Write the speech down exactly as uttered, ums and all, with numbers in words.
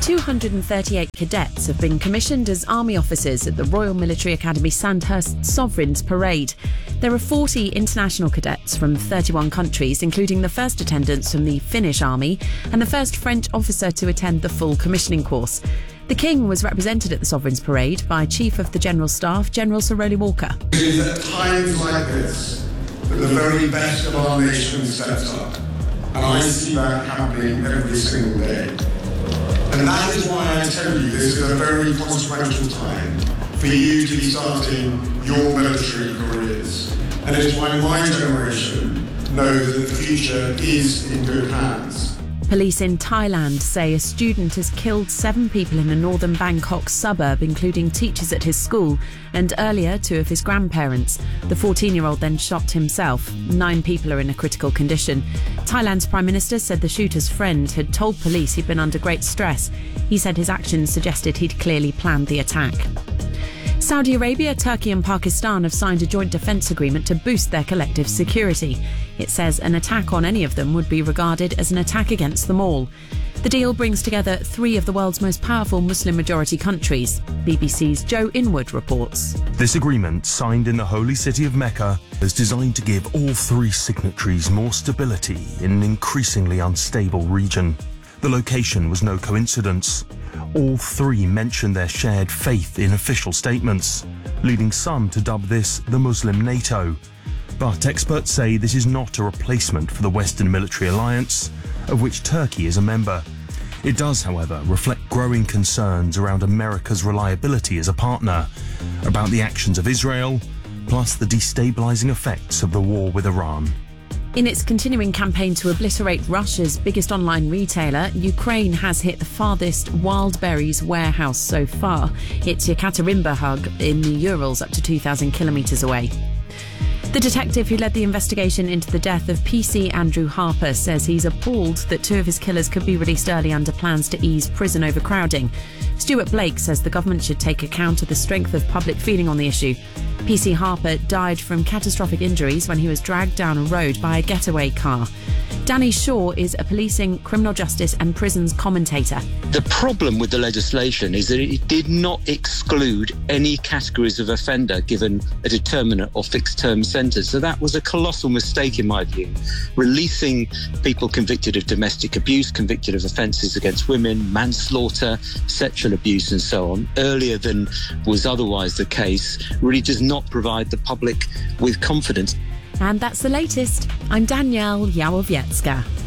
two hundred thirty-eight cadets have been commissioned as army officers at the Royal Military Academy Sandhurst Sovereigns Parade. There are forty international cadets from thirty-one countries, including the first attendants from the Finnish Army and the first French officer to attend the full commissioning course. The King was represented at the Sovereigns Parade by Chief of the General Staff, General Sir Rowley Walker. It is at times like this that the very best of our nation steps up, and I see that happening every single day. And that is why I tell you this is a very consequential time for you to be starting your military careers. And it is why my generation knows that the future is in good hands. Police in Thailand say a student has killed seven people in a northern Bangkok suburb, including teachers at his school, and earlier two of his grandparents. The fourteen-year-old then shot himself. Nine people are in a critical condition. Thailand's Prime Minister said the shooter's friend had told police he'd been under great stress. He said his actions suggested he'd clearly planned the attack. Saudi Arabia, Turkey and Pakistan have signed a joint defence agreement to boost their collective security. It says an attack on any of them would be regarded as an attack against them all. The deal brings together three of the world's most powerful Muslim-majority countries. B B C's Joe Inwood reports. This agreement, signed in the holy city of Mecca, is designed to give all three signatories more stability in an increasingly unstable region. The location was no coincidence. All three mentioned their shared faith in official statements, leading some to dub this the Muslim NATO. But experts say this is not a replacement for the Western military alliance, of which Turkey is a member. It does, however, reflect growing concerns around America's reliability as a partner, about the actions of Israel, plus the destabilizing effects of the war with Iran. In its continuing campaign to obliterate Russia's biggest online retailer, Ukraine has hit the farthest wild berries warehouse so far. It's Yekaterinburg in the Urals, up to two thousand kilometres away. The detective who led the investigation into the death of P C Andrew Harper says he's appalled that two of his killers could be released early under plans to ease prison overcrowding. Stuart Blake says the government should take account of the strength of public feeling on the issue. P C Harper died from catastrophic injuries when he was dragged down a road by a getaway car. Danny Shaw is a policing, criminal justice and prisons commentator. The problem with the legislation is that it did not exclude any categories of offender given a determinate or fixed term sentence. So that was a colossal mistake in my view. Releasing people convicted of domestic abuse, convicted of offences against women, manslaughter, sexual abuse and so on, earlier than was otherwise the case, really does not provide the public with confidence. And that's the latest. I'm Danielle Yawowiecka.